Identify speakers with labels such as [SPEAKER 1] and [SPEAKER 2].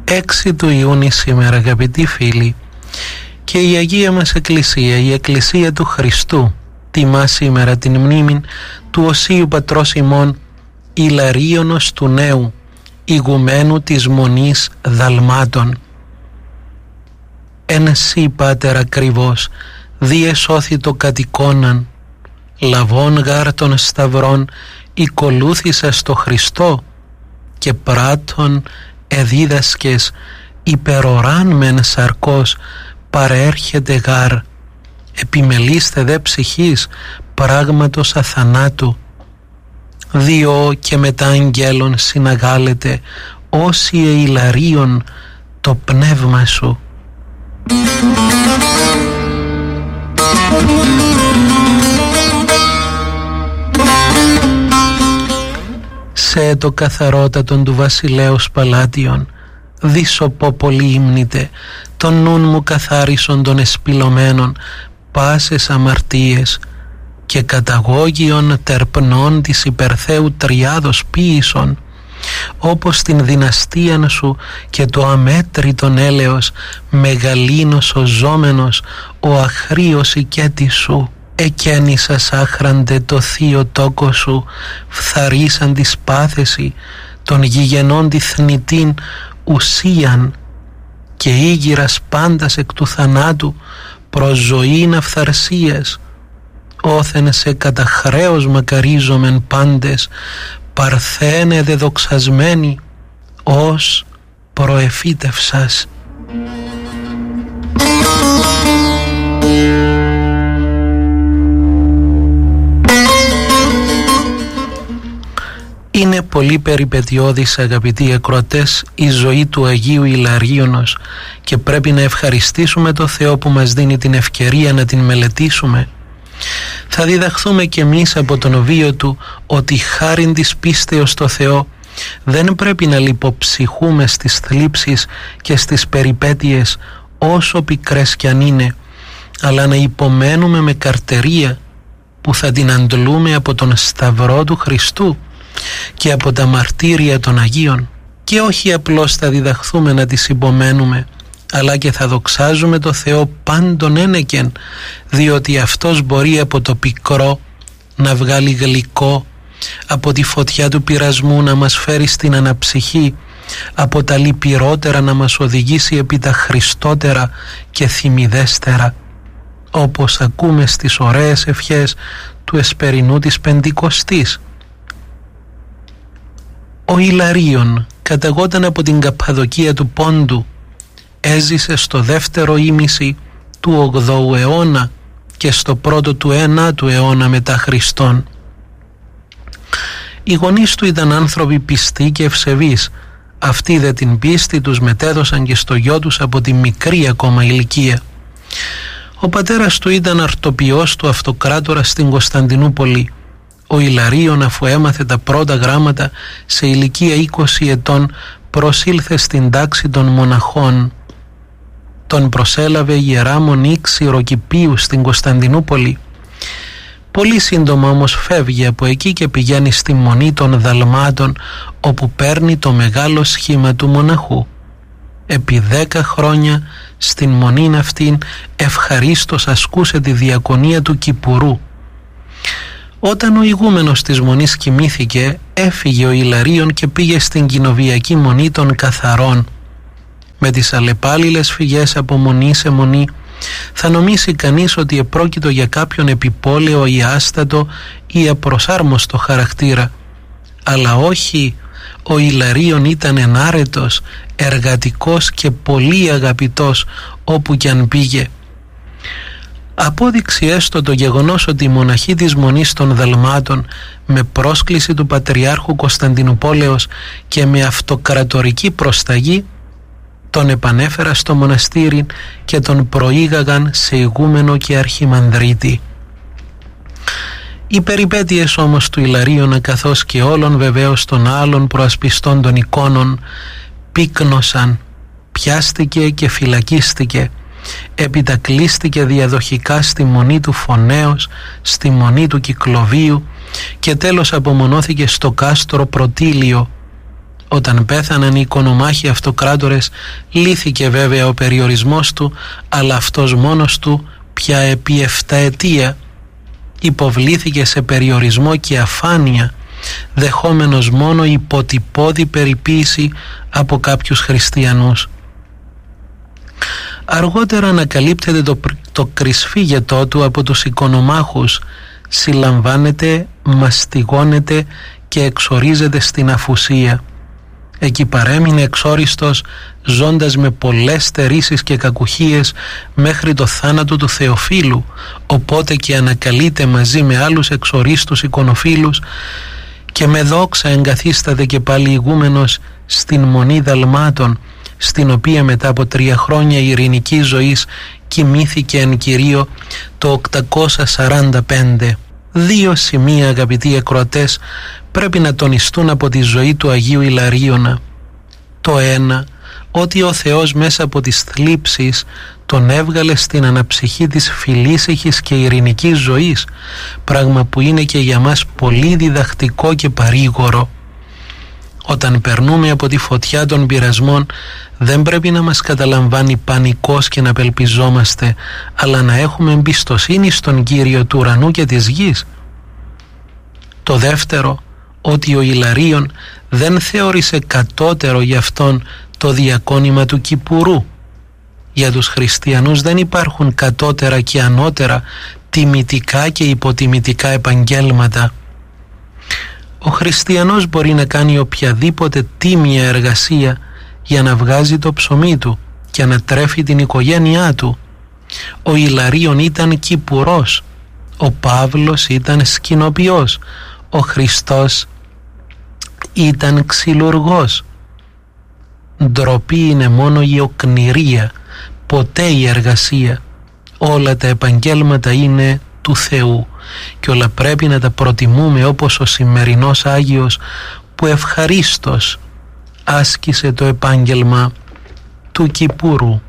[SPEAKER 1] 6 του Ιούνιου σήμερα, αγαπητοί φίλοι, και η Αγία μας Εκκλησία, η Εκκλησία του Χριστού, τιμά σήμερα την μνήμη του Οσίου Πατρός ημών Ιλαρίωνος του Νέου, ηγουμένου της Μονής Δαλμάτων. Εν σύ, Πάτερ ακριβώς, διεσώθητο κατ' εικόναν, λαβών γάρ των σταυρών, οικολούθησα στο Χριστό, και πράττων εδίδασκες, υπεροράν μεν σαρκός, παρέρχεται γάρ, επιμελείστε δε ψυχής, πράγματος αθανάτου. Διό και μετά αγγέλων συναγάλετε, όσοι ειλαρίων το πνεύμα σου. Σε το καθαρότατον του βασιλέως παλάτιον, δίσοπο πολύ ύμνητε, τον νουν μου καθάρισον των εσπυλωμένων, πάσες αμαρτίες, και καταγώγιον τερπνών της υπερθέου τριάδος ποίησον, όπως την δυναστείαν σου και το αμέτρητον έλεος, μεγαλύνος ο ζώμενος, ο αχρίος οικέτης σου. Εκένησας άχραντε το θείο τόκο σου, φθαρίσαν τη σπάθεση, των γηγενών τη θνητήν ουσίαν, και ήγηρας πάντας εκ του θανάτου, προς ζωήν αυθαρσίας. Όθεν σε κατά χρέος μακαρίζομεν πάντες, παρθένε δε δοξασμένοι, ως προεφύτευσας. Είναι πολύ περιπετειώδης, αγαπητοί ακροατές, η ζωή του Αγίου Ιλαρίωνος, και πρέπει να ευχαριστήσουμε το Θεό που μας δίνει την ευκαιρία να την μελετήσουμε. Θα διδαχθούμε κι εμείς από τον βίο του ότι χάριν της πίστεως στο Θεό δεν πρέπει να λιποψυχούμε στις θλίψεις και στις περιπέτειες, όσο πικρές κι αν είναι, αλλά να υπομένουμε με καρτερία, που θα την αντλούμε από τον Σταυρό του Χριστού και από τα μαρτύρια των Αγίων. Και όχι απλώς θα διδαχθούμε να τις υπομένουμε, αλλά και θα δοξάζουμε το Θεό πάντων ένεκεν, διότι Αυτός μπορεί από το πικρό να βγάλει γλυκό, από τη φωτιά του πειρασμού να μας φέρει στην αναψυχή, από τα λυπηρότερα να μας οδηγήσει επί τα χριστότερα και θυμιδέστερα, όπως ακούμε στις ωραίες ευχές του εσπερινού της Πεντηκοστής. Ο Ιλαρίων καταγόταν από την Καππαδοκία του Πόντου, έζησε στο δεύτερο ήμιση του 8ου αιώνα και στο πρώτο του 9ου αιώνα μετά Χριστόν. Οι γονείς του ήταν άνθρωποι πιστοί και ευσεβείς. Αυτοί δε την πίστη τους μετέδωσαν και στο γιο τους από τη μικρή ακόμα ηλικία. Ο πατέρας του ήταν αρτοποιός του αυτοκράτορα στην Κωνσταντινούπολη. Ο Ιλαρίων, αφού έμαθε τα πρώτα γράμματα σε ηλικία 20 ετών, προσήλθε στην τάξη των μοναχών. Τον προσέλαβε η Ιερά Μονή Ξηροκηπίου στην Κωνσταντινούπολη. Πολύ σύντομα όμως φεύγει από εκεί και πηγαίνει στη Μονή των Δαλμάτων, όπου παίρνει το μεγάλο σχήμα του μοναχού. Επί 10 χρόνια στην Μονήν αυτήν ευχαρίστως ασκούσε τη διακονία του Κυπουρού. Όταν ο ηγούμενος της Μονής κοιμήθηκε, έφυγε ο Ιλαρίων και πήγε στην κοινοβιακή Μονή των Καθαρών. Με τις αλλεπάλληλες φυγές από μονή σε μονή, θα νομίσει κανείς ότι επρόκειτο για κάποιον επιπόλαιο ή άστατο ή απροσάρμοστο χαρακτήρα. Αλλά όχι, ο Ιλαρίων ήταν ενάρετος, εργατικός και πολύ αγαπητός όπου κι αν πήγε. Απόδειξη έστω το γεγονός ότι οι μοναχοί της Μονής των Δαλμάτων, με πρόσκληση του Πατριάρχου Κωνσταντινουπόλεως και με αυτοκρατορική προσταγή, τον επανέφερα στο μοναστήρι και τον προήγαγαν σε ηγούμενο και αρχιμανδρίτη. Οι περιπέτειες όμως του Ιλαρίωνα, καθώς και όλων βεβαίως των άλλων προασπιστών των εικόνων, πύκνωσαν, πιάστηκε και φυλακίστηκε, επιτακλίστηκε διαδοχικά στη Μονή του Φωνέως, στη Μονή του Κυκλοβίου και τέλος απομονώθηκε στο κάστρο Πρωτήλιο, Όταν πέθαναν οι οικονομάχοι αυτοκράτορες, λύθηκε βέβαια ο περιορισμός του, αλλά αυτός μόνος του πια επί 7 ετία υποβλήθηκε σε περιορισμό και αφάνεια, δεχόμενος μόνο υποτυπώδη περιποίηση από κάποιους χριστιανούς. Αργότερα ανακαλύπτεται το κρυσφύγετό του από τους οικονομάχους, συλλαμβάνεται, μαστιγώνεται και εξορίζεται στην αφουσία. Εκεί παρέμεινε εξόριστος, ζώντας με πολλές στερήσεις και κακουχίες μέχρι το θάνατο του Θεοφύλου, οπότε και ανακαλείται μαζί με άλλους εξορίστους εικονοφίλους και με δόξα εγκαθίσταται και πάλι ηγούμενος στην Μονή Δαλμάτων, στην οποία μετά από 3 χρόνια ειρηνικής ζωής κοιμήθηκε εν κυρίω το 845. 2 σημεία, αγαπητοί ακροατές, πρέπει να τονιστούν από τη ζωή του Αγίου Ιλαρίωνα. Το ένα, ότι ο Θεός μέσα από τις θλίψεις τον έβγαλε στην αναψυχή της φιλήσυχης και ειρηνικής ζωής, πράγμα που είναι και για μας πολύ διδακτικό και παρήγορο. Όταν περνούμε από τη φωτιά των πειρασμών, δεν πρέπει να μας καταλαμβάνει πανικός και να απελπιζόμαστε, αλλά να έχουμε εμπιστοσύνη στον Κύριο του ουρανού και της γης. Το δεύτερο, ότι ο Ιλαρίων δεν θεώρησε κατώτερο για αυτόν το διακόνημα του Κυπουρού. Για τους χριστιανούς δεν υπάρχουν κατώτερα και ανώτερα, τιμητικά και υποτιμητικά επαγγέλματα. Ο χριστιανός μπορεί να κάνει οποιαδήποτε τίμια εργασία για να βγάζει το ψωμί του και να τρέφει την οικογένειά του. Ο Ιλαρίων ήταν κυπουρός, ο Παύλος ήταν σκηνοποιός, ο Χριστός ήταν ξυλουργός. Ντροπή είναι μόνο η οκνηρία, ποτέ η εργασία. Όλα τα επαγγέλματα είναι του Θεού και όλα πρέπει να τα προτιμούμε, όπως ο σημερινός Άγιος που ευχαρίστως άσκησε το επάγγελμα του Κυπούρου.